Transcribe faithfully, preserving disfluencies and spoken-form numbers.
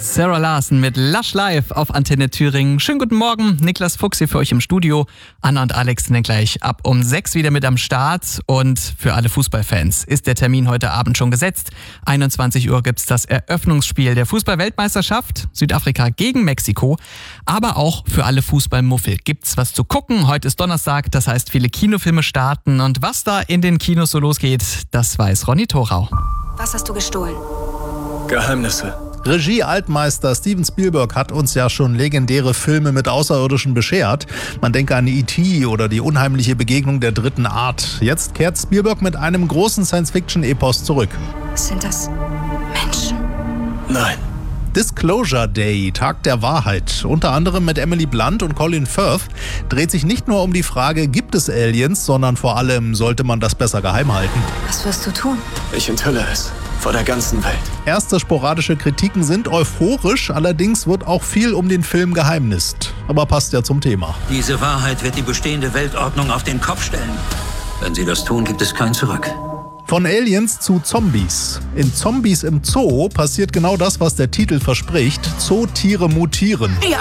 Sarah Larsen mit Lush Live auf Antenne Thüringen. Schönen guten Morgen, Niklas Fuchs hier für euch im Studio. Anna und Alex sind gleich ab um sechs wieder mit am Start. Und für alle Fußballfans ist der Termin heute Abend schon gesetzt. einundzwanzig Uhr gibt's das Eröffnungsspiel der Fußball-Weltmeisterschaft, Südafrika gegen Mexiko. Aber auch für alle Fußballmuffel gibt's was zu gucken. Heute ist Donnerstag, das heißt viele Kinofilme starten. Und was da in den Kinos so losgeht, das weiß Ronny Thorau. Was hast du gestohlen? Geheimnisse. Regie-Altmeister Steven Spielberg hat uns ja schon legendäre Filme mit Außerirdischen beschert. Man denke an E T oder die unheimliche Begegnung der dritten Art. Jetzt kehrt Spielberg mit einem großen Science-Fiction-Epos zurück. Sind das Menschen? Nein. Disclosure Day, Tag der Wahrheit, unter anderem mit Emily Blunt und Colin Firth, dreht sich nicht nur um die Frage, gibt es Aliens, sondern vor allem, sollte man das besser geheim halten. Was wirst du tun? Ich enthülle es. Vor der ganzen Welt. Erste sporadische Kritiken sind euphorisch, allerdings wird auch viel um den Film geheimnist. Aber passt ja zum Thema. Diese Wahrheit wird die bestehende Weltordnung auf den Kopf stellen. Wenn sie das tun, gibt es kein Zurück. Von Aliens zu Zombies. In Zombies im Zoo passiert genau das, was der Titel verspricht. Zootiere mutieren. Ja,